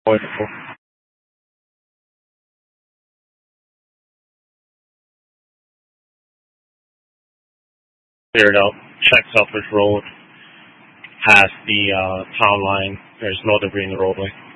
Wonderful. Cleared out. Check Selfridge Road past the town line. There's no debris in the roadway.